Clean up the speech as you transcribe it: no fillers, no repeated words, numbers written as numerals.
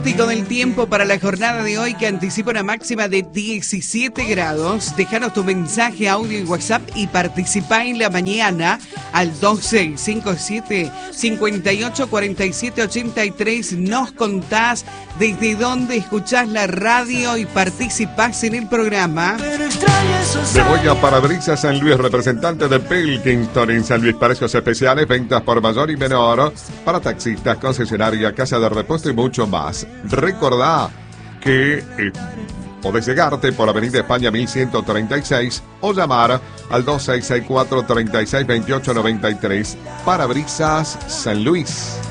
Del tiempo para la jornada de hoy, que anticipa una máxima de 17 grados. Déjanos tu mensaje, audio y WhatsApp y participa en la mañana al 2657-584783. Nos contás desde dónde escuchás la radio y participás en el programa. Begoña Parabrisas San Luis, representante de Pilkington en San Luis. Precios especiales, ventas por mayor y menor para taxistas, concesionaria, casa de repuesto y mucho más. Recordá que podés llegarte por Avenida España 1136 o llamar al 2664-362893. Parabrisas San Luis.